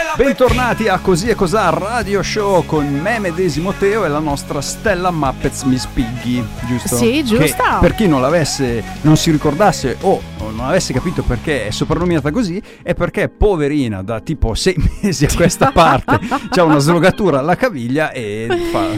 Bentornati a Così e Cos'ha Radio Show con me medesimo Teo e la nostra Stella Muppets Miss Piggy, giusto? Sì, giusto. Che, per chi non si ricordasse o non avesse capito perché è soprannominata così, è perché poverina da tipo 6 mesi a questa parte c'ha una slogatura alla caviglia e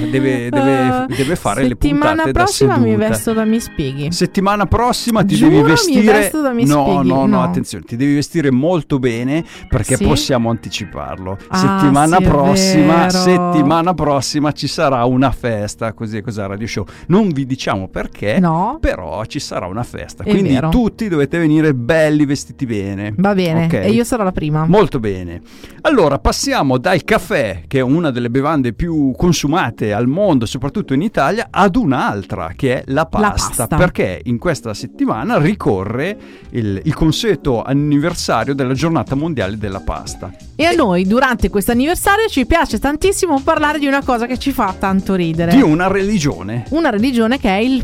deve fare le puntate da seduta. Settimana prossima mi vesto da Miss Piggy. Settimana prossima ti Giuro, devi vestire. mi vesto da Miss Piggy. No, attenzione, ti devi vestire molto bene perché sì? Possiamo anticiparlo. Settimana Settimana prossima ci sarà una festa, Così e Cos'ha Radio Show. Non vi diciamo perché, no, però ci sarà una festa. È quindi vero. Tutti dovete venire belli vestiti bene. Va bene, okay? E io sarò la prima. Molto bene. Allora passiamo dal caffè, che è una delle bevande più consumate al mondo, soprattutto in Italia, ad un'altra che è la pasta. Perché in questa settimana ricorre il consueto anniversario della giornata mondiale della pasta. E a noi durante questo anniversario ci piace tantissimo parlare di una cosa che ci fa tanto ridere. Di una religione. Una religione che è il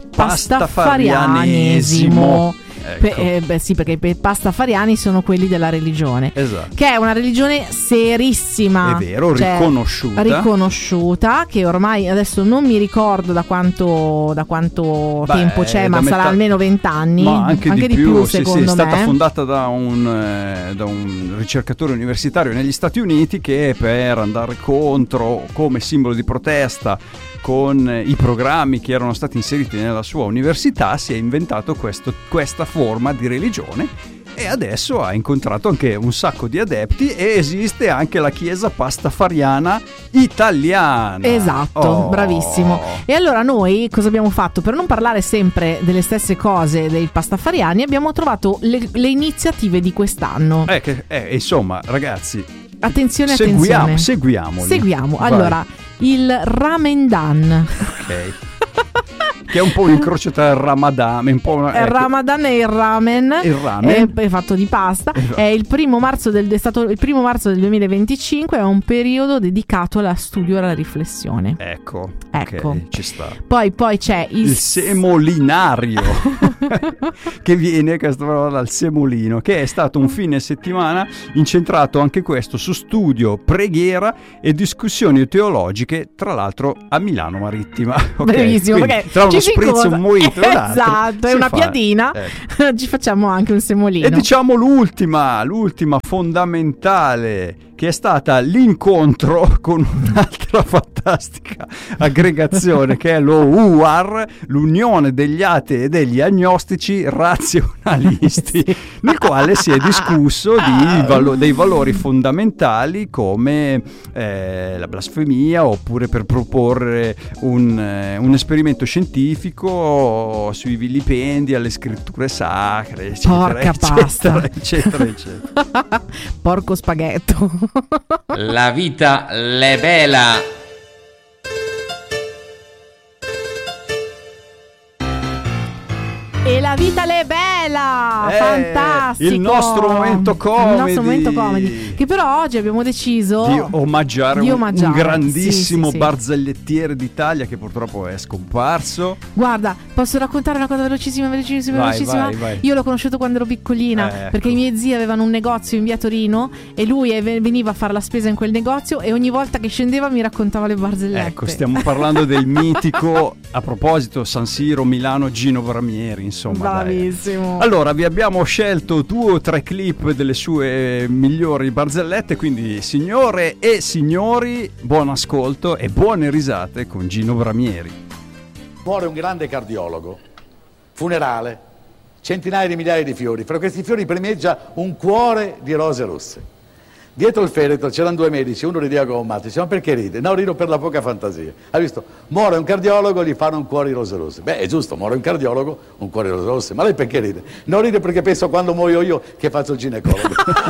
pastafarianesimo. Ecco. Sì, perché i pastafariani sono quelli della religione. Esatto. Che è una religione serissima. È vero, riconosciuta, che ormai adesso non mi ricordo da quanto tempo c'è, ma sarà almeno 20 anni. Ma anche di più, secondo me. È stata fondata da un ricercatore universitario negli Stati Uniti che per andare contro, come simbolo di protesta, con i programmi che erano stati inseriti nella sua università, si è inventato questa forma di religione e adesso ha incontrato anche un sacco di adepti e esiste anche la chiesa pastafariana italiana. Esatto, bravissimo. E allora noi cosa abbiamo fatto? Per non parlare sempre delle stesse cose dei pastafariani, abbiamo trovato le iniziative di quest'anno. Insomma, ragazzi, attenzione. Seguiamoli. Seguiamo. Allora, il Ramendan. Ok. Che è un po' un incrocio tra il Ramadan, il Ramadan e il ramen. È fatto di pasta. Esatto. È il primo marzo del 2025. È un periodo dedicato allo studio e alla riflessione. Ecco. Okay, ci sta. Poi c'è il semolinario che viene dal semolino, che è stato un fine settimana incentrato anche questo su studio, preghiera e discussioni teologiche, tra l'altro a Milano Marittima. Bellissimo, perché tra uno spritz e un mojito esatto, e una piadina ci facciamo anche un semolino. E diciamo l'ultima fondamentale, che è stata l'incontro con un'altra fantastica aggregazione che è lo UAR, l'Unione degli Atei e degli Agnostici Razionalisti, nel quale si è discusso dei valori fondamentali come la blasfemia, oppure per proporre un esperimento scientifico sui vilipendi alle scritture sacre, eccetera. Porco spaghetto. La vita le bella. E la vita le bella, fantastico. Il nostro momento comedy. Che però oggi abbiamo deciso di omaggiare un grandissimo barzelletiere d'Italia che purtroppo è scomparso. Guarda, posso raccontare una cosa velocissima? Vai. Io l'ho conosciuto quando ero piccolina, perché i miei zii avevano un negozio in via Torino e lui veniva a fare la spesa in quel negozio e ogni volta che scendeva mi raccontava le barzellette. Ecco, stiamo parlando del mitico, a proposito, San Siro, Milano, Gino Bramieri, insomma. Bravissimo. Allora, vi abbiamo scelto 2 o 3 clip delle sue migliori barzellette, quindi signore e signori, buon ascolto e buone risate con Gino Bramieri. Muore un grande cardiologo, funerale, centinaia di migliaia di fiori, fra questi fiori primeggia un cuore di rose rosse. Dietro il feretro c'erano 2 medici, uno rideva come un matto, diceva: ma perché ride? No, rido per la poca fantasia. Hai visto? Muore un cardiologo, gli fanno un cuore di rose rosse. Beh, è giusto, muore un cardiologo, un cuore di rose rosse. Ma lei perché ride? Non ride perché penso quando muoio io che faccio il ginecologo.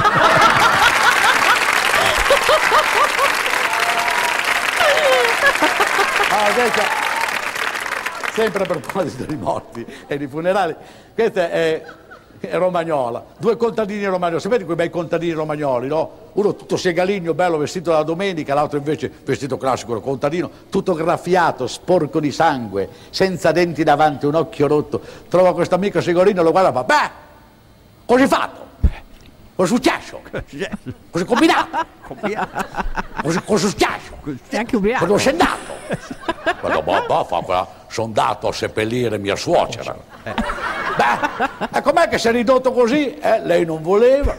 Sempre a proposito di morti e di funerali, questa è romagnola, 2 contadini romagnoli, sapete quei bei contadini romagnoli, no? Uno tutto segaligno, bello, vestito da domenica, l'altro invece vestito classico, contadino, tutto graffiato, sporco di sangue, senza denti davanti, un occhio rotto. Trova questo amico segalino, lo guarda e fa: beh, così fatto. Cosa è successo? Cosa è combinato? Cosa è successo? Sei anche ubriaco. Quando sei andato? Sono andato a seppellire mia suocera. Beh, e com'è che si è ridotto così? Lei non voleva.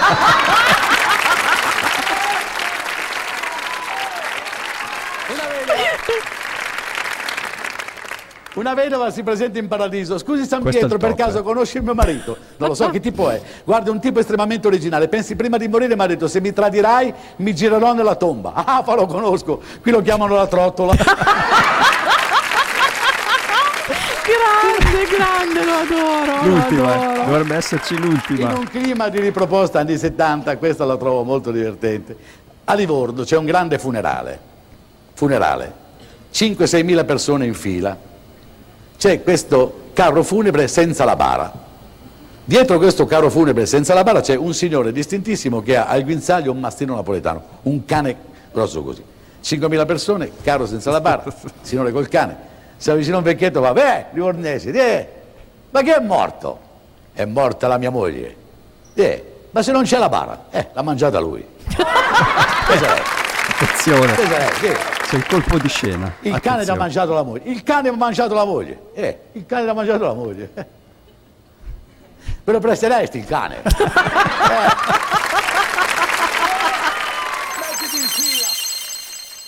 Una vedova si presenta in paradiso. Scusi San Questo è Pietro, il per top, caso conosci il mio marito? Non lo so che tipo è. Guarda, un tipo estremamente originale. Pensi prima di morire, mi ha detto, se mi tradirai mi girerò nella tomba. Ah, fa lo conosco. Qui lo chiamano la trottola. Grande, lo adoro. L'ultima, dovrebbe esserci In l'ultima. un clima di riproposta anni 70, questa la trovo molto divertente. A Livorno c'è un grande funerale. 5-6 mila persone in fila. C'è questo carro funebre senza la bara. Dietro questo carro funebre senza la bara c'è un signore distintissimo che ha al guinzaglio un mastino napoletano, un cane grosso così. 5.000 persone, carro senza la bara, signore col cane. Si avvicina un vecchietto e fa, livornesi, ma chi è morto? È morta la mia moglie. Ma se non c'è la bara, l'ha mangiata lui. Attenzione, c'è il colpo di scena. Il cane ti ha mangiato la moglie. Il cane ha mangiato la moglie. Il cane ti ha mangiato la moglie. Me lo presteresti il cane?